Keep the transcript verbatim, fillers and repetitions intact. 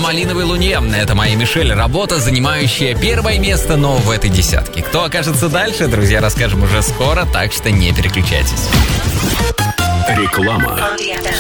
«Малиновой луне». Это моя Мишель. Работа, занимающая первое место, но в этой десятке. Кто окажется дальше, друзья, расскажем уже скоро, так что не переключайтесь. Реклама.